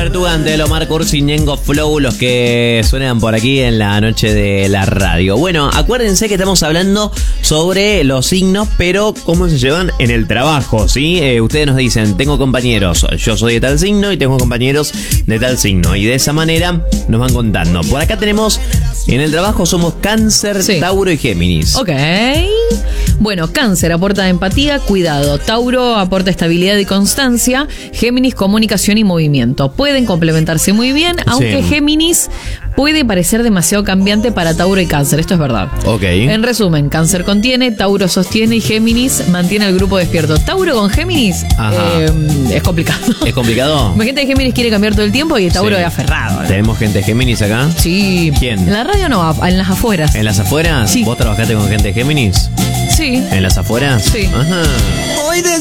Vertugante, Omar Cursi, Ñengo Flow, los que suenan por aquí en la noche de la radio. Bueno, acuérdense que estamos hablando sobre los signos, pero cómo se llevan en el trabajo, ¿sí? Ustedes nos dicen, tengo compañeros, yo soy de tal signo y tengo compañeros de tal signo. Y de esa manera nos van contando. Por acá tenemos, en el trabajo somos Cáncer, sí, Tauro y Géminis. Ok. Bueno, Cáncer aporta empatía, cuidado. Tauro aporta estabilidad y constancia. Géminis, comunicación y movimiento. Pueden complementarse muy bien, aunque sí, Géminis puede parecer demasiado cambiante para Tauro y Cáncer. Esto es verdad. Ok. En resumen, Cáncer contiene, Tauro sostiene y Géminis mantiene al grupo despierto. Tauro con Géminis es complicado. ¿Es complicado? La gente de Géminis quiere cambiar todo el tiempo y Tauro es aferrado. ¿Tenemos gente de Géminis acá? Sí. ¿Quién? En la radio no, en las afueras. ¿En las afueras? Sí. ¿Vos trabajaste con gente de Géminis? Sí. ¿En las afueras? Sí. Ajá.